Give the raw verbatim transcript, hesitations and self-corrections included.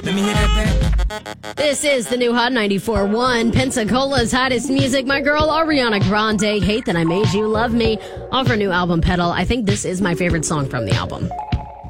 Let me hear that back. This is the new Hot ninety-four point one, Pensacola's hottest music. My girl, Ariana Grande, Hate That I Made You Love Me, off her new album, Pedal. I think this is my favorite song from the album.